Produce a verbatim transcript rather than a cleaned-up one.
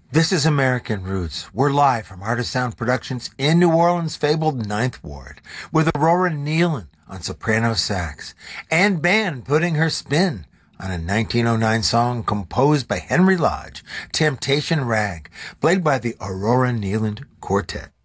This is American Roots. We're live from Artist Sound Productions in New Orleans' fabled Ninth Ward with Aurora Nealon on soprano sax and band putting her spin on a nineteen oh nine song composed by Henry Lodge, Temptation Rag, played by the Aurora Nealon Quartet.